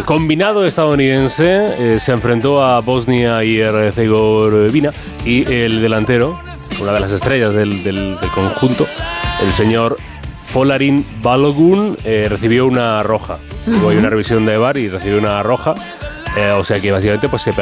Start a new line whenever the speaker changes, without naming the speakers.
El combinado estadounidense se enfrentó a Bosnia y Herzegovina y el delantero, una de las estrellas del conjunto, el señor Folarin Balogun, recibió una roja. Luego hay una revisión de VAR y recibió una roja. O sea que básicamente pues se